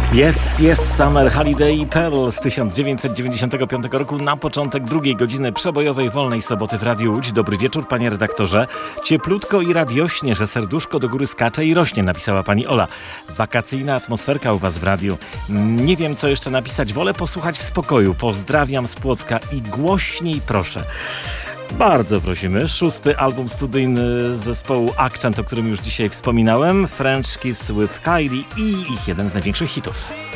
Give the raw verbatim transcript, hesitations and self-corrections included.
Yes, yes, Summer Holiday Pearl z tysiąc dziewięćset dziewięćdziesiątego piątego roku na początek drugiej godziny przebojowej wolnej soboty w Radiu Łódź. Dobry wieczór, panie redaktorze. Cieplutko i radiośnie, że serduszko do góry skacze i rośnie, napisała pani Ola. Wakacyjna atmosferka u was w radiu. Nie wiem, co jeszcze napisać. Wolę posłuchać w spokoju. Pozdrawiam z Płocka i głośniej proszę. Bardzo prosimy. Szósty album studyjny zespołu Accent, o którym już dzisiaj wspominałem. French Kiss with Kylie i ich jeden z największych hitów.